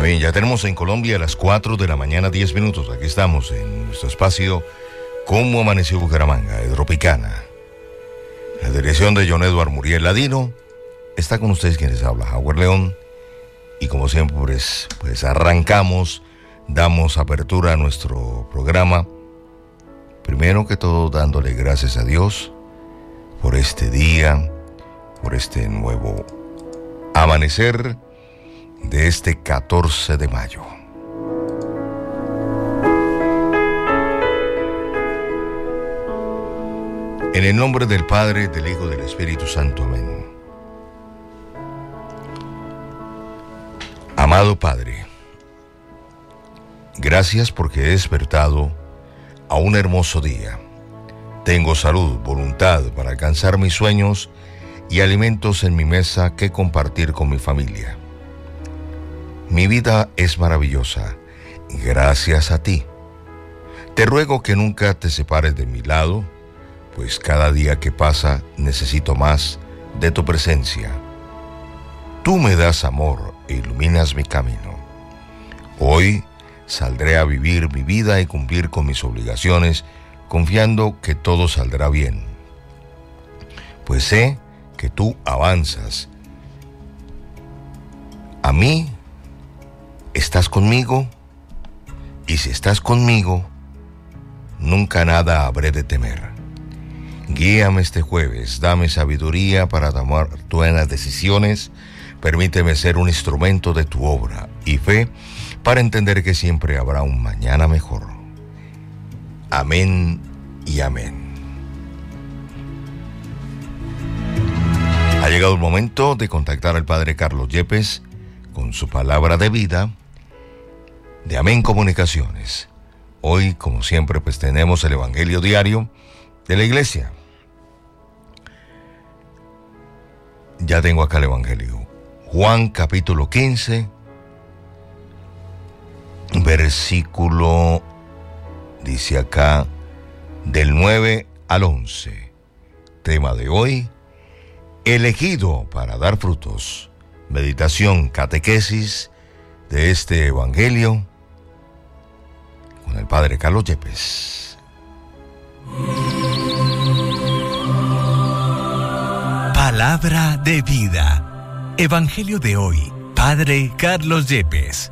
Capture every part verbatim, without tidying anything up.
Amén. Ya tenemos en Colombia a las cuatro de la mañana, diez minutos. Aquí estamos en nuestro espacio ¿Cómo amaneció Bucaramanga? De Tropicana. La dirección de John Edward Muriel Ladino. Está con ustedes quienes habla, Howard León. Y como siempre, pues, pues arrancamos, damos apertura a nuestro programa. Primero que todo, dándole gracias a Dios por este día, por este nuevo amanecer de este catorce de mayo. En el nombre del Padre, del Hijo y del Espíritu Santo. Amén. Amado Padre, gracias porque he despertado a un hermoso día. Tengo salud, voluntad para alcanzar mis sueños y alimentos en mi mesa que compartir con mi familia. Mi vida es maravillosa, gracias a ti. Te ruego que nunca te separes de mi lado, pues cada día que pasa necesito más de tu presencia. Tú me das amor e iluminas mi camino. Hoy saldré a vivir mi vida y cumplir con mis obligaciones, confiando que todo saldrá bien. Pues sé que tú avanzas. A mí, estás conmigo, y si estás conmigo, nunca nada habré de temer. Guíame este jueves, dame sabiduría para tomar buenas decisiones, permíteme ser un instrumento de tu obra y fe para entender que siempre habrá un mañana mejor. Amén y amén. Ha llegado el momento de contactar al Padre Carlos Yepes con su palabra de vida de Amén Comunicaciones. Hoy, como siempre, pues tenemos el Evangelio diario de la iglesia. Ya tengo acá el Evangelio. Juan capítulo quince, versículo, dice acá, del nueve al once. Tema de hoy, elegido para dar frutos. Meditación, catequesis de este Evangelio con el Padre Carlos Yepes. Palabra de vida. Evangelio de hoy, Padre Carlos Yepes.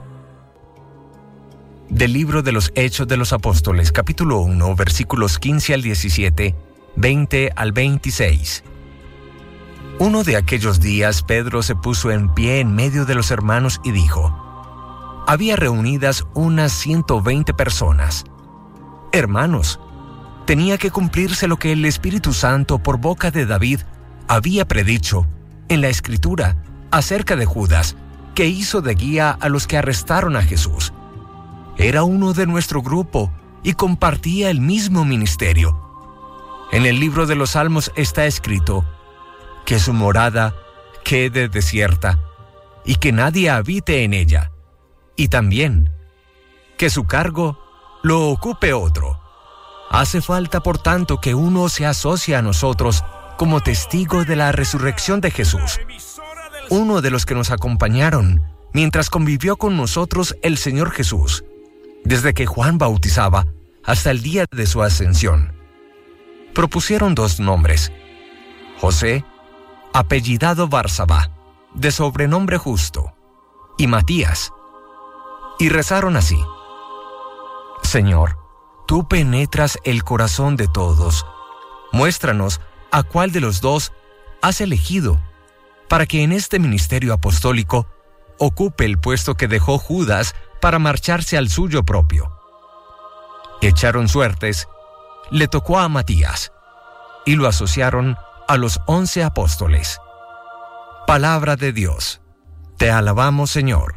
Del libro de los Hechos de los Apóstoles, capítulo uno, versículos quince al diecisiete, veinte al veintiséis. Uno de aquellos días, Pedro se puso en pie en medio de los hermanos y dijo: había reunidas unas ciento veinte personas. Hermanos, tenía que cumplirse lo que el Espíritu Santo por boca de David había predicho en la Escritura acerca de Judas, que hizo de guía a los que arrestaron a Jesús. Era uno de nuestro grupo y compartía el mismo ministerio. En el libro de los Salmos está escrito: que su morada quede desierta y que nadie habite en ella, y también que su cargo lo ocupe otro. Hace falta, por tanto, que uno se asocie a nosotros como testigo de la resurrección de Jesús. Uno de los que nos acompañaron mientras convivió con nosotros el Señor Jesús, desde que Juan bautizaba hasta el día de su ascensión. Propusieron dos nombres: José, apellidado Barsabá, de sobrenombre Justo, y Matías, y rezaron así: Señor, tú penetras el corazón de todos. Muéstranos a cuál de los dos has elegido, para que en este ministerio apostólico ocupe el puesto que dejó Judas para marcharse al suyo propio. Echaron suertes, le tocó a Matías, y lo asociaron a los once apóstoles. Palabra de Dios. Te alabamos, Señor.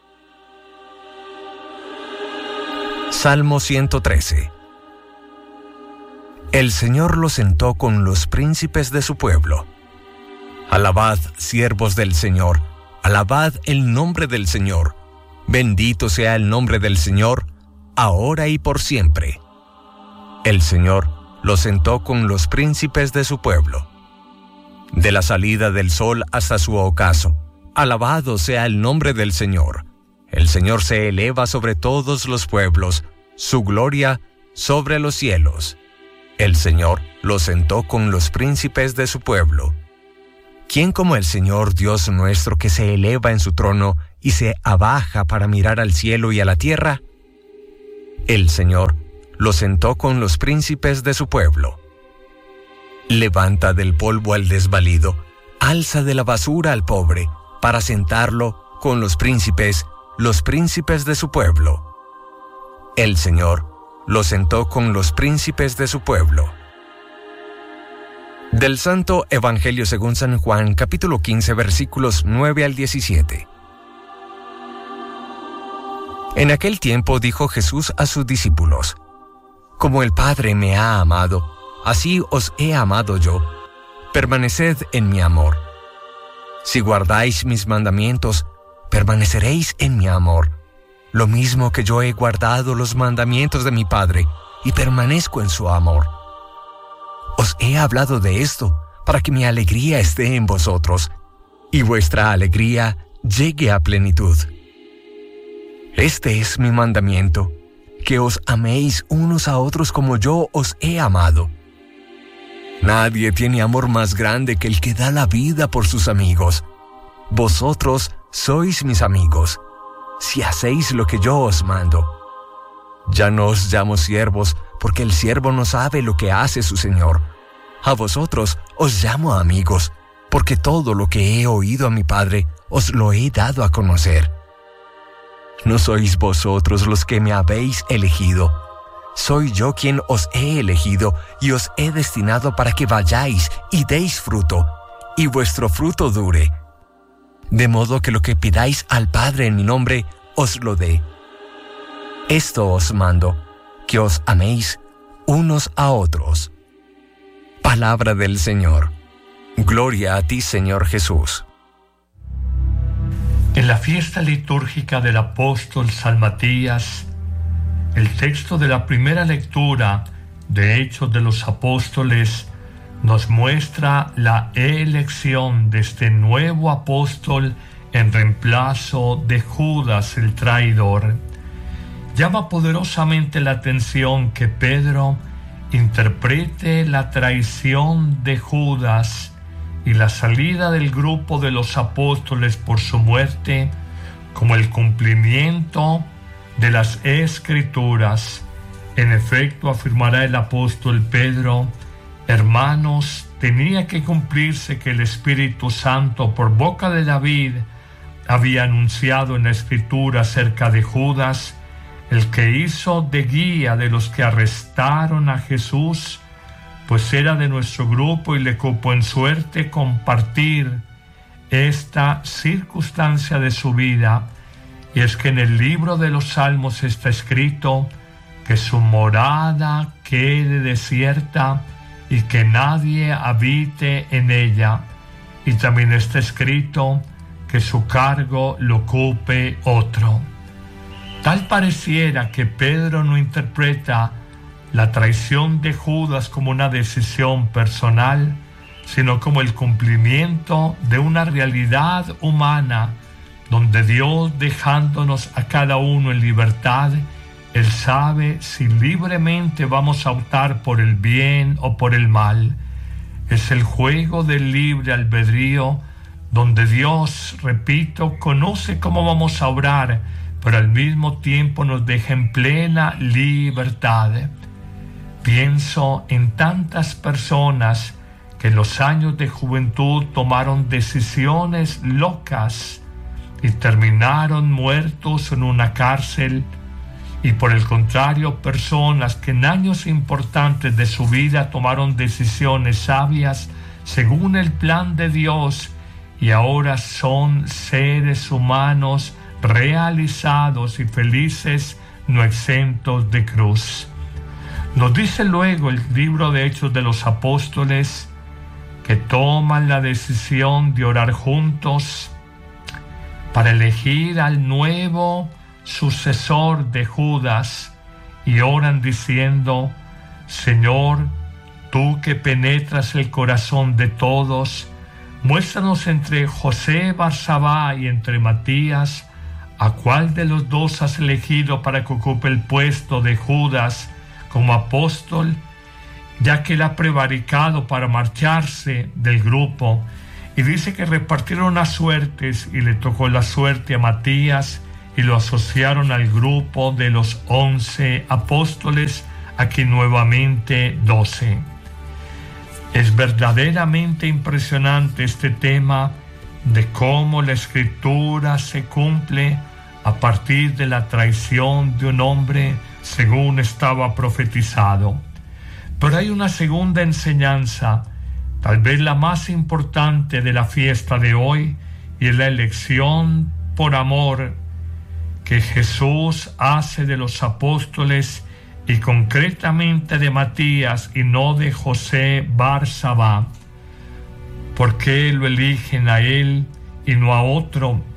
Salmo ciento trece. El Señor lo sentó con los príncipes de su pueblo. Alabad, siervos del Señor, alabad el nombre del Señor. Bendito sea el nombre del Señor, ahora y por siempre. El Señor lo sentó con los príncipes de su pueblo. De la salida del sol hasta su ocaso, alabado sea el nombre del Señor. El Señor se eleva sobre todos los pueblos, su gloria sobre los cielos. El Señor lo sentó con los príncipes de su pueblo. ¿Quién como el Señor Dios nuestro, que se eleva en su trono y se abaja para mirar al cielo y a la tierra? El Señor lo sentó con los príncipes de su pueblo. Levanta del polvo al desvalido, alza de la basura al pobre, para sentarlo con los príncipes, los príncipes de su pueblo. El Señor lo sentó con los príncipes de su pueblo. Del Santo Evangelio según San Juan, capítulo quince, versículos nueve al diecisiete. En aquel tiempo dijo Jesús a sus discípulos: Como el Padre me ha amado, así os he amado yo. Permaneced en mi amor. Si guardáis mis mandamientos, permaneceréis en mi amor, lo mismo que yo he guardado los mandamientos de mi Padre y permanezco en su amor. Os he hablado de esto para que mi alegría esté en vosotros y vuestra alegría llegue a plenitud. Este es mi mandamiento, que os améis unos a otros como yo os he amado. Nadie tiene amor más grande que el que da la vida por sus amigos. Vosotros sois mis amigos, si hacéis lo que yo os mando. Ya no os llamo siervos, porque el siervo no sabe lo que hace su señor. A vosotros os llamo amigos, porque todo lo que he oído a mi Padre os lo he dado a conocer. No sois vosotros los que me habéis elegido, soy yo quien os he elegido y os he destinado para que vayáis y deis fruto, y vuestro fruto dure, de modo que lo que pidáis al Padre en mi nombre os lo dé. Esto os mando, que os améis unos a otros. Palabra del Señor. Gloria a ti, Señor Jesús. En la fiesta litúrgica del apóstol San Matías, el texto de la primera lectura de Hechos de los Apóstoles nos muestra la elección de este nuevo apóstol en reemplazo de Judas el traidor. Llama poderosamente la atención que Pedro interprete la traición de Judas y la salida del grupo de los apóstoles por su muerte como el cumplimiento de las Escrituras. En efecto, afirmará el apóstol Pedro: hermanos, tenía que cumplirse que el Espíritu Santo, por boca de David, había anunciado en la Escritura acerca de Judas, el que hizo de guía de los que arrestaron a Jesús, pues era de nuestro grupo y le cupo en suerte compartir esta circunstancia de su vida. Y es que en el libro de los Salmos está escrito que su morada quede desierta y que nadie habite en ella. Y también está escrito que su cargo lo ocupe otro. Tal pareciera que Pedro no interpreta la traición de Judas como una decisión personal, sino como el cumplimiento de una realidad humana, donde Dios, dejándonos a cada uno en libertad, Él sabe si libremente vamos a optar por el bien o por el mal. Es el juego del libre albedrío, donde Dios, repito, conoce cómo vamos a obrar, pero al mismo tiempo nos deja en plena libertad. Pienso en tantas personas que en los años de juventud tomaron decisiones locas y terminaron muertos en una cárcel, y por el contrario, personas que en años importantes de su vida tomaron decisiones sabias según el plan de Dios y ahora son seres humanos realizados y felices, no exentos de cruz. Nos dice luego el libro de Hechos de los Apóstoles que toman la decisión de orar juntos para elegir al nuevo sucesor de Judas, y oran diciendo: Señor, tú que penetras el corazón de todos, muéstranos entre José Barsabá y entre Matías ¿a cuál de los dos has elegido para que ocupe el puesto de Judas como apóstol? Ya que él ha prevaricado para marcharse del grupo. Y dice que repartieron las suertes y le tocó la suerte a Matías y lo asociaron al grupo de los once apóstoles, aquí nuevamente doce. Es verdaderamente impresionante este tema de cómo la Escritura se cumple a partir de la traición de un hombre según estaba profetizado. Pero hay una segunda enseñanza, tal vez la más importante de la fiesta de hoy, y es la elección por amor que Jesús hace de los apóstoles y concretamente de Matías y no de José Barsabá. ¿Por qué lo eligen a él y no a otro?